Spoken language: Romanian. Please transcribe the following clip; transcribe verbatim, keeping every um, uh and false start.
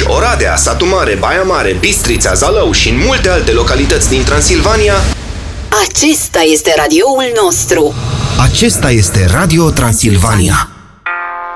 Oradea, Satu Mare, Baia Mare, Bistrița, Zalău și în multe alte localități din Transilvania, acesta este radioul nostru. Acesta este Radio Transilvania.